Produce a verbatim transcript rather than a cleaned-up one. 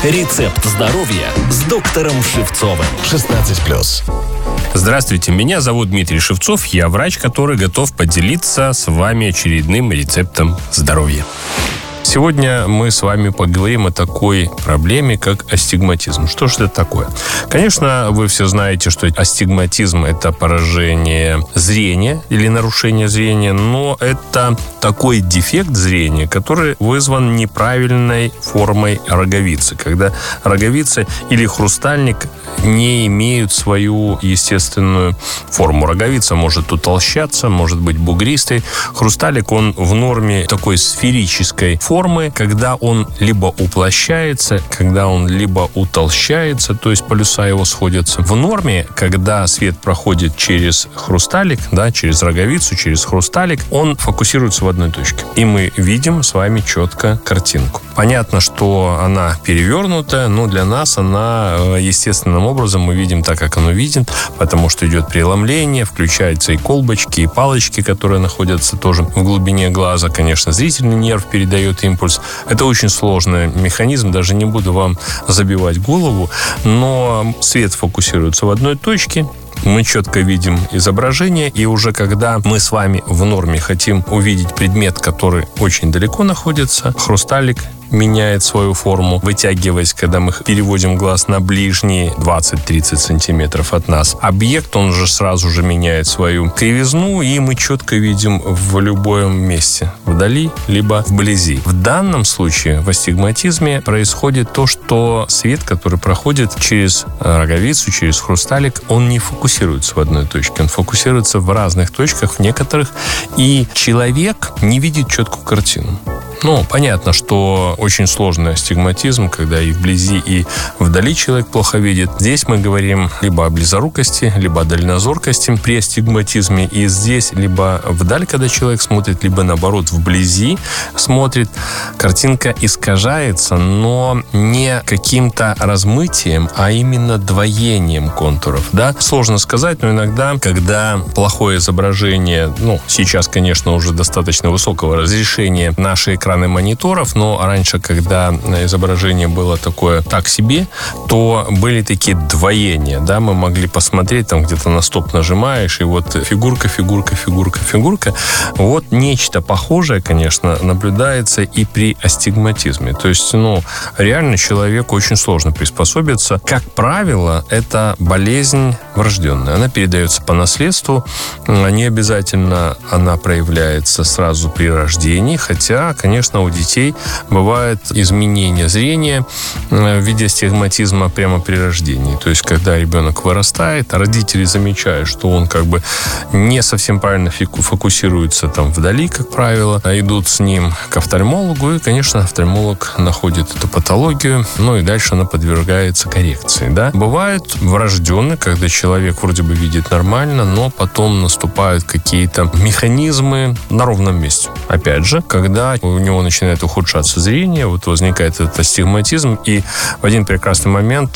Рецепт здоровья с доктором Шевцовым. шестнадцать плюс. Здравствуйте, меня зовут Дмитрий Шевцов. Я врач, который готов поделиться с вами очередным рецептом здоровья. Сегодня мы с вами поговорим о такой проблеме, как астигматизм. Что же это такое? Конечно, вы все знаете, что астигматизм – это поражение зрения или нарушение зрения, но это такой дефект зрения, который вызван неправильной формой роговицы, когда роговица или хрустальник не имеют свою естественную форму. Роговица может утолщаться, может быть бугристой. Хрусталик, он в норме такой сферической формы, когда он либо уплощается, когда он либо утолщается, то есть полюса его сходятся. В норме, когда свет проходит через хрусталик, да, через роговицу, через хрусталик, он фокусируется в одной точке. И мы видим с вами четко картинку. Понятно, что она перевернутая, но для нас она естественным образом мы видим так, как оно видит, потому что идет преломление, включаются и колбочки, и палочки, которые находятся тоже в глубине глаза. Конечно, зрительный нерв передает импульс. Это очень сложный механизм, даже не буду вам забивать голову, но свет фокусируется в одной точке. Мы четко видим изображение, и уже когда мы с вами в норме хотим увидеть предмет, который очень далеко находится, хрусталик меняет свою форму, вытягиваясь, когда мы переводим глаз на ближние двадцать-тридцать сантиметров от нас. Объект, он же сразу же меняет свою кривизну, и мы четко видим в любом месте, вдали, либо вблизи. В данном случае в астигматизме происходит то, что свет, который проходит через роговицу, через хрусталик, он не фокусируется в одной точке, он фокусируется в разных точках, в некоторых, и человек не видит четкую картину. Ну, понятно, что очень сложный астигматизм, когда и вблизи, и вдали человек плохо видит. Здесь мы говорим либо о близорукости, либо о дальнозоркости при астигматизме. И здесь либо вдаль, когда человек смотрит, либо наоборот вблизи смотрит. Картинка искажается, но не каким-то размытием, а именно двоением контуров. Да? Сложно сказать, но иногда, когда плохое изображение, ну, сейчас, конечно, уже достаточно высокого разрешения, наши экраны мониторов, но раньше, когда изображение было такое так себе, то были такие двоения, да, мы могли посмотреть, там где-то на стоп нажимаешь, и вот фигурка, фигурка, фигурка, фигурка. Вот нечто похожее, конечно, наблюдается и при астигматизме. То есть, ну, реально человеку очень сложно приспособиться. Как правило, это болезнь врожденная. Она передается по наследству. Не обязательно она проявляется сразу при рождении, хотя, конечно, у детей бывает изменение зрения в виде астигматизма прямо при рождении. То есть, когда ребенок вырастает, родители замечают, что он как бы не совсем правильно фокусируется там вдали, как правило, идут с ним к офтальмологу, и, конечно, офтальмолог находит эту патологию, ну и дальше она подвергается коррекции. Да? Бывает врожденно, когда человек вроде бы видит нормально, но потом наступают какие-то механизмы на ровном месте. Опять же, когда у него начинает ухудшаться зрение, вот возникает этот астигматизм, и в один прекрасный момент